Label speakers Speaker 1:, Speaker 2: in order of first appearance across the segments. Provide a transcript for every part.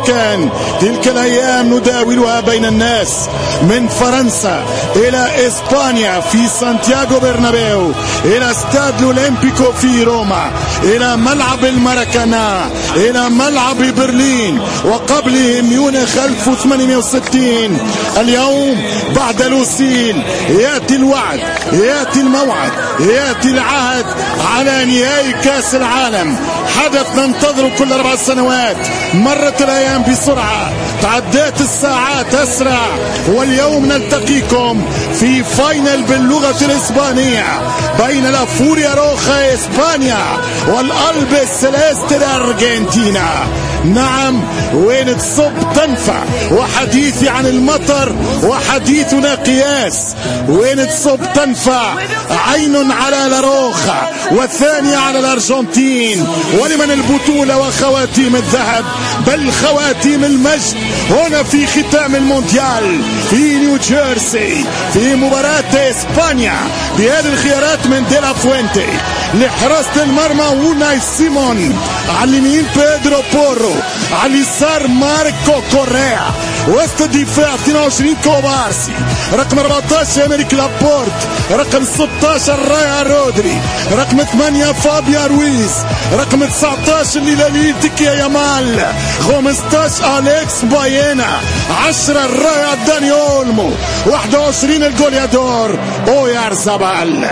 Speaker 1: مكان. تلك الأيام نداولها بين الناس، من فرنسا إلى إسبانيا في سانتياغو برنابيو، إلى استاد الأولمبيكو في روما، إلى ملعب الماراكانا، إلى ملعب برلين، وقبله ميونخ 1860. اليوم بعد لوسيل يأتي الوعد، يأتي الموعد، يأتي العهد على نهائي كأس العالم. حدث ننتظره كل 4 سنوات. مرت الأيام بسرعة، تعدت الساعات أسرع، واليوم نلتقيكم في فاينل باللغة الإسبانية بين لا فوريا روخا إسبانيا والقلب السليست الأرجنتينا. نعم، وين تصب تنفع، وحديثي عن المطر وحديثنا قياس. وين تصب تنفع، عين على لاروخا والثانية على الأرجنتين. ولمن البطولة وخواتيم الذهب، بل خواتيم المجد هنا في ختام المونديال في نيو جيرسي في مباراة إسبانيا بهذه الخيارات من ديلا فوينتي. لحراسة المرمى وناي سيمون، على اليمين بيدرو بورو، على اليسار ماركو كوريا، وسط الدفاع 22 كوبارسي، رقم 14 امريك لابورت، رقم 16 رايا رودري، رقم 8 فابيا رويز، رقم 19 ليلاليل تكيا يامال، 15 أليكس باينا، 10 الرايا داني اولمو، 21 الجوليادور اويار زابال.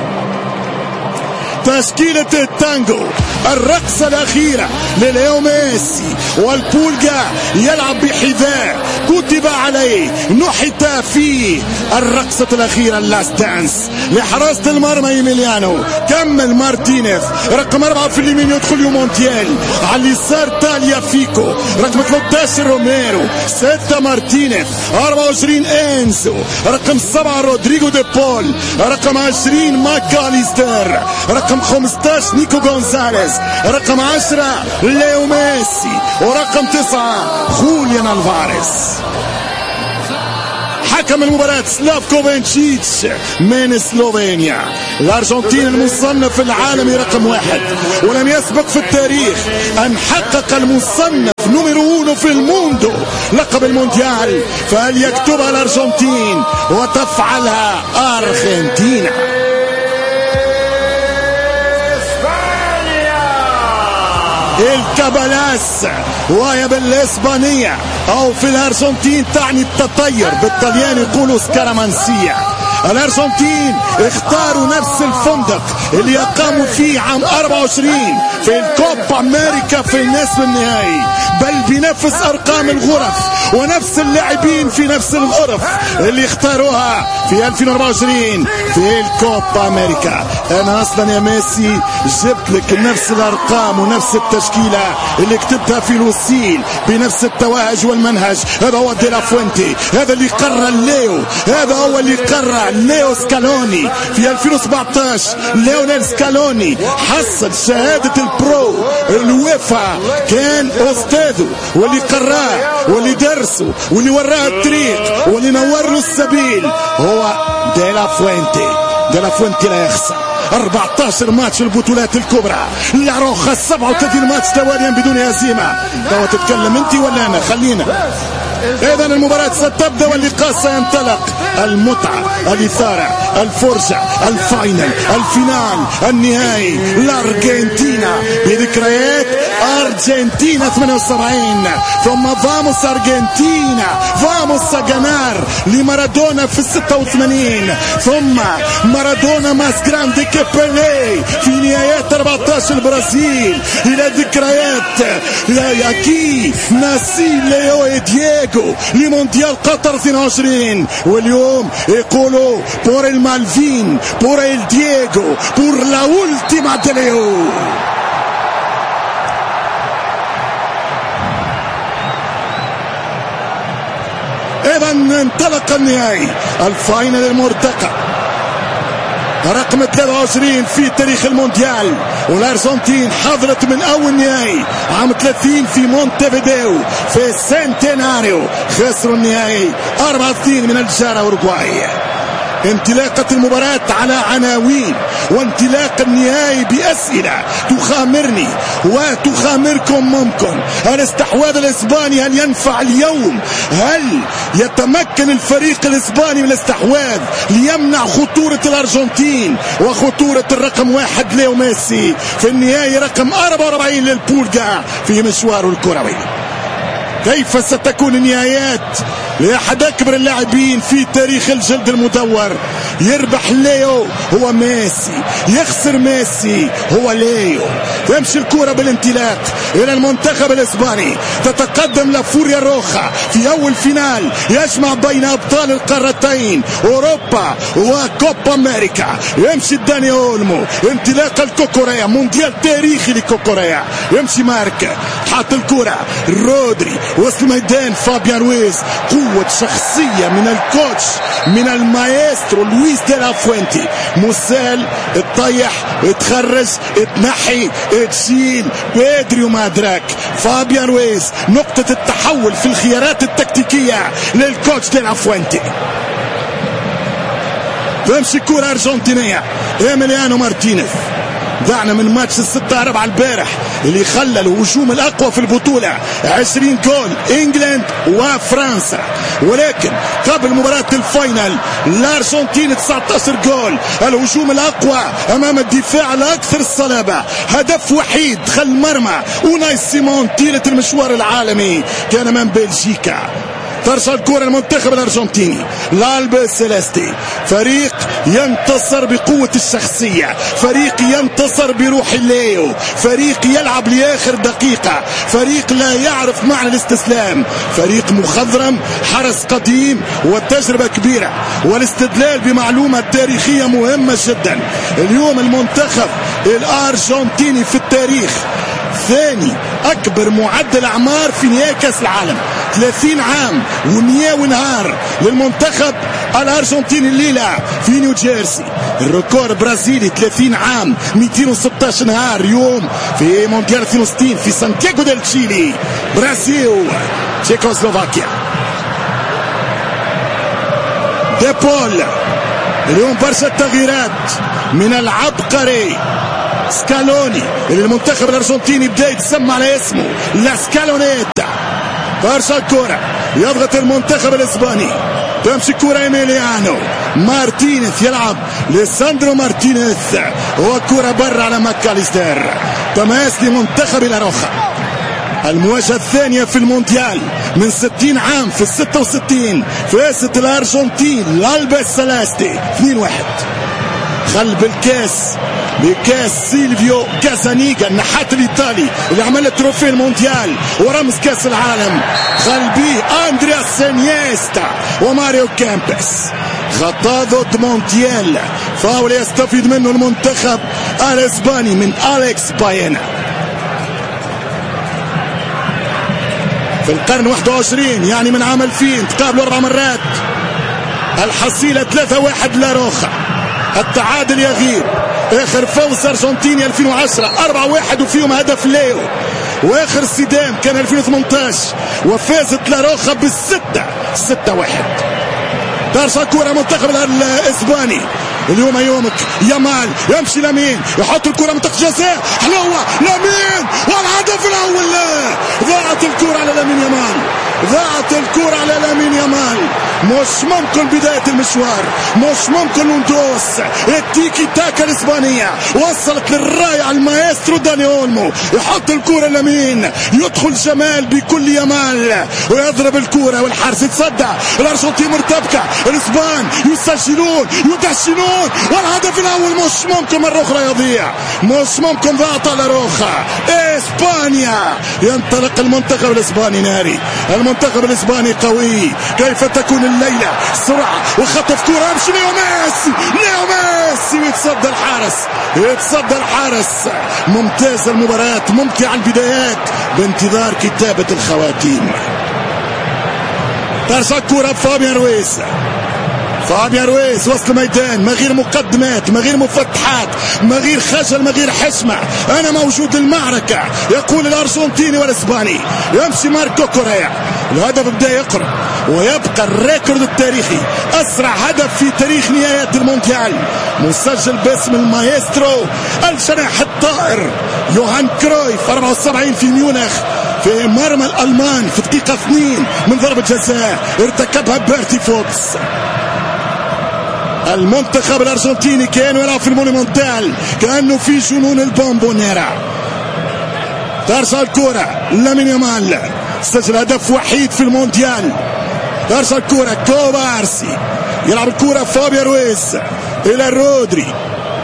Speaker 1: تشكيلة التانجو، الرقصة الأخيرة لليو ميسي، والبولجا يلعب بحذاء كتب عليه نحت فيه الرقصة الأخيرة اللاست دانس. لحراسة المرمى إيميليانو، كمل مارتينيز، رقم 4 في اليمين يدخل مونتيال، على اليسار تاليا فيكو، رقم 13 روميرو، 6 مارتينيز، 24 إنزو، رقم 7 رودريغو دي بول، رقم 20 ماكاليستر، رقم 15 نيكو غونزاليز، رقم 10 ليو ميسي، ورقم 9 خوليان ألفاريز. حكم المباراة سلافكو بنشيتش من سلوفينيا. الأرجنتين المصنف العالمي رقم 1، ولم يسبق في التاريخ أن حقق المصنف نمرو 1 في الموندو لقب المونديال، فهل يكتبها الأرجنتين وتفعلها أرجنتينا؟ الكابالاس، وهي بالإسبانية أو في الأرجنتين تعني التطير، بالطليان يقولوا سكارامانسية. الأرجنتين اختاروا نفس الفندق اللي أقاموا فيه عام 24 في الكوبا أمريكا في النصف النهائي، بل بنفس أرقام الغرف ونفس اللاعبين في نفس الغرف اللي اختاروها في 2024 في الكوبا أمريكا. أنا أصلا يا ميسي جبت لك نفس الأرقام ونفس التشكيلة اللي كتبتها في لوسيل بنفس التوهج والمنهج. هذا هو ديلا فوينتي، هذا اللي قرر ليو، هذا هو اللي قرر ليو سكالوني في 2017. ليونيل سكالوني حصل شهادة البرو الويفا، كان أستاذه واللي قراه واللي درسه واللي وراه الطريق واللي نور له السبيل هو ديلا فوينتي. ديلا فوينتي لا يخسر 14 ماتش البطولات الكبرى، لاروخا 37 ماتش تواليا بدون هزيمة. لو تتكلم انت ولا انا؟ خلينا. اذا المباراة ستبدأ واللقاء سينطلق. المتعة، الإثارة، الفرجة، الفاينل، الفينال، النهائي. الأرجنتينا بذكريات أرجنتينا 78، ثم فاموس أرجنتينا، فاموس جانار لمارادونا في 86، ثم مارادونا ماس جراندي كبيلي في نهايات 14 البرازيل. إلى ذكريات أكي ناسي ليو دييغو لمونديال قطر 22، واليوم يقولوا por el Malvin, por el Diego, por la última de Leo. إذا انطلق النهائي، الفاينل المرتقب رقم 23 في تاريخ المونديال، والأرجنتين حضرت من أول نهائي عام 30 في مونتيفيديو في سنتيناريو، خسروا النهائي 4-2 من الجارة أوروغواي. انطلاقة المباراة على عناوين، وانطلاق النهائي بأسئلة تخامرني وتخامركم. ممكن الاستحواذ الإسباني هل ينفع اليوم؟ هل يتمكن الفريق الإسباني من الاستحواذ ليمنع خطورة الأرجنتين وخطورة الرقم 1 ليو ميسي في النهائي رقم 44 للبولجا في مشواره الكروي؟ كيف ستكون النهايات لأحد أكبر اللاعبين في تاريخ الجلد المدور؟ يربح ليو هو ميسي، يخسر ميسي هو ليو. تمشي الكرة بالانطلاق إلى المنتخب الإسباني، تتقدم لافوريا روخا في أول فينال يجمع بين أبطال القارتين أوروبا وكوبا أمريكا. يمشي داني أولمو، انطلاق الكوكوريا، مونديال تاريخي لكوكوريا. يمشي مارك، حاط الكرة رودري وسط الميدان، فابيان رويز. قوة شخصية من الكوتش، من المايسترو لويس دي لا فوينتي. مسال، اتطيح، اتخرج، اتنحي، اتشيل، بيدري وما ادراك. فابيان رويز نقطة التحول في الخيارات التكتيكية للكوتش دي لا فوينتي. تمشي كرة أرجنتينية، إيميليانو مارتينيز. دعنا من ماتش 6-4 البارح اللي خلى الهجوم الأقوى في البطولة 20 جول إنجلند وفرنسا، ولكن قبل مباراة الفاينل الأرجنتين 19 جول. الهجوم الأقوى أمام الدفاع الأكثر الصلابة. هدف وحيد دخل مرمى أوناي سيمون طيلة المشوار العالمي كان من بلجيكا. ترجع الكرة المنتخب الأرجنتيني، الألبي سيليستي. فريق ينتصر بقوة الشخصية، فريق ينتصر بروح الليو، فريق يلعب لآخر دقيقة، فريق لا يعرف معنى الاستسلام، فريق مخضرم، حرس قديم وتجربة كبيرة. والاستدلال بمعلومة تاريخية مهمة جدا. اليوم المنتخب الأرجنتيني في التاريخ ثاني أكبر معدل أعمار في نهائي كأس العالم، 30 عام و100 ونهار للمنتخب الأرجنتيني الليلة في نيوجيرسي. الريكورد برازيلي 30 عام 216 نهار يوم في مونديال 62 في سانتياغو ديل تشيلي. برازيل تشيكوسلوفاكيا. ديبول اليوم برشا تغييرات من العبقري سكالوني اللي المنتخب الأرجنتيني بدأ يتسمى على اسمه لا سكالونيتا. برشا الكرة يضغط المنتخب الإسباني. تمشي كرة إيميليانو مارتينيز، يلعب لساندرو مارتينيز وكرة برا على ماكاليستر. تماس لمنتخب لاروخا. المواجهة الثانية في المونديال من 60 عام في 66 فازت الأرجنتين الألبي سيليستي 2-1. خلب الكاس بكاس سيلفيو كاسانيجا النحات الإيطالي اللي عمل تروفي المونديال ورمز كاس العالم. خلبيه أندرياس سينيستا وماريو كامبس. خطا ضد مونديال، فاول يستفيد منه المنتخب الإسباني من أليكس باينا. في القرن 21 يعني من عام 2000 تقابلوا 4 مرات. الحصيلة 3-1 لاروخا. التعادل يغيب. اخر فوز ارجنتيني 2010 4-1 وفيهم هدف ليو. واخر صدام كان 2018 وفازت لاروخا ب6-1. ترجع كرة منتخب الاسباني. اليوم يومك يامال يمشي لمين، يحط الكرة منطقة جزاء حلوة لمين والهدف الأول. ضاعت الكرة على لامين يامال، ضاعت الكرة على لامين يامال. مش ممكن بداية المشوار، مش ممكن ندوس. التيكي تاكا الإسبانية وصلت للراية المايسترو داني أولمو، يحط الكرة لمين، يدخل جمال بكل يامال ويضرب الكرة والحارس يتصدى. الأرجنتين مرتبكة، الإسبان يسجلون يدشنون والهدف الأول مش ممكن مرة أخرى يضيع، مش ممكن. ضغط على روخا. إسبانيا ينطلق المنتخب الإسباني ناري، المنتخب الإسباني قوي. كيف تكون الليلة؟ سرعة وخطف كرة، يمشي ليو ميسي ويتصدى الحارس، يتصدى الحارس. ممتاز المباراة، ممتعة البدايات بانتظار كتابة الخواتيم. ترجع كرة فابيان رويز، فابيان رويز وسط الميدان، ما غير مقدمات، ما غير مفتحات، ما غير خجل، ما غير حشمة، انا موجود المعركة، يقول الارجنتيني والاسباني. يمشي ماركو كوريا، الهدف بدا يقرب ويبقى الريكورد التاريخي، اسرع هدف في تاريخ نهايات المونديال مسجل باسم المايسترو الجناح الطائر يوهان كرويف 74 في ميونخ في مرمى الالمان في دقيقة 2 من ضربة جزاء ارتكبها بيرتي فوكس. المنتخب الارجنتيني كان يلعب في المونيمونتال كأنه في جنون البومبونيرا. ترجع الكرة لامين يامال، سجل هدف وحيد في المونديال. ترجع الكرة كوبارسي، يلعب الكرة فابيان رويز إلى رودري.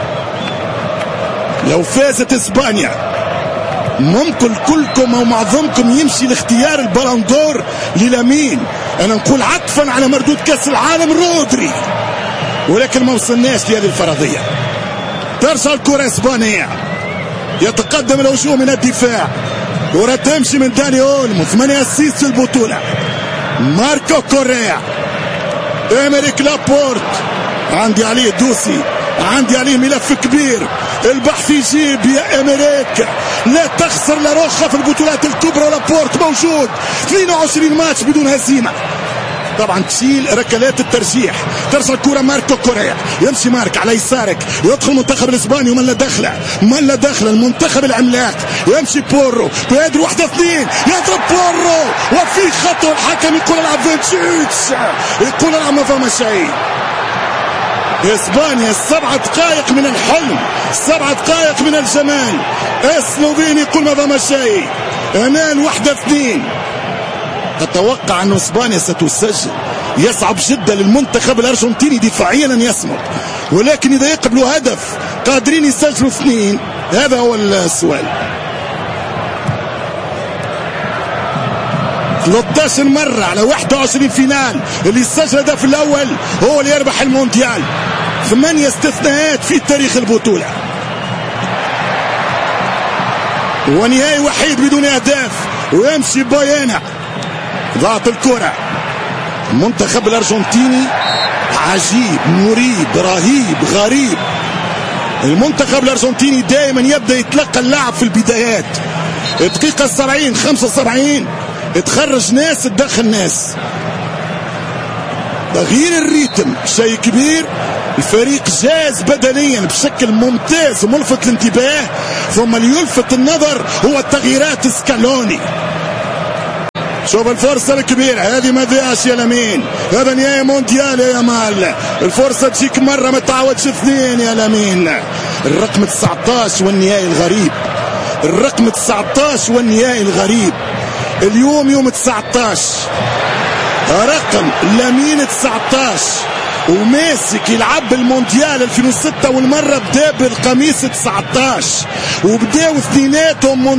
Speaker 1: لو فازت اسبانيا ممكن كلكم او معظمكم يمشي لاختيار البالون دور للامين، انا نقول عطفا على مردود كاس العالم رودري، ولكن ما وصلناش لهذه الفرضيه. ترجع الكره اسبانيه، يتقدم الهجوم من الدفاع، كره تمشي من داني اولمو، 8 اسيست في البطوله. ماركو كوريا، إمريك لابورت، عندي عليه دوسي، عندي عليه ملف كبير، البحث يجيب يا إمريك، لا تخسر لا روخة في البطولات الكبرى. لابورت موجود 22 ماتش بدون هزيمة، طبعا تشيل ركلات الترجيح. ترسل الكرة ماركو كوريا، يمشي مارك على يسارك، يدخل المنتخب الاسباني ومن لا دخله، من لا دخله المنتخب العملاق. يمشي بورو، بيدرو 1-2، يضرب بورو وفي خطأ، الحكم يقول العب فينشيتش، يقول العب ما فما شيء. اسبانيا 7 دقائق من الحلم، 7 دقائق من الجمال. اسلوفيني يقول ما فما شيء، امان 1-2. أتوقع أن إسبانيا ستسجل، يصعب جدا للمنتخب الأرجنتيني دفاعيا أن يصمد، ولكن إذا يقبلوا هدف قادرين يسجلوا 2، هذا هو السؤال. 13 مرة على 21 فينال، اللي يسجل الهدف الأول هو اللي يربح المونديال. 8 استثناءات في تاريخ البطولة، ونهائي وحيد بدون أهداف. ويمشي بايانا، ضاعت الكرة. المنتخب الأرجنتيني عجيب، مريب، رهيب، غريب. المنتخب الأرجنتيني دائما يبدأ يتلقى اللعب في البدايات، الدقيقة 70 75 تخرج ناس تدخل ناس، تغيير الريتم شيء كبير. الفريق جاز بدنيا بشكل ممتاز وملفت الانتباه، ثم اللي يلفت النظر هو تغييرات سكالوني. شوف الفرصة الكبيرة هذه، ما ضيعش يا لامين، هذا نهائي مونديال يا يامال، الفرصة تجيك مرة ما تعودش 2 يا لامين. الرقم 19 والنهائي الغريب، الرقم 19 والنهائي الغريب. اليوم يوم 19، رقم لامين 19، وماسك يلعب المونديال 2006 والمرة بدا بالقميص 19، وبداوا اثنيناتهم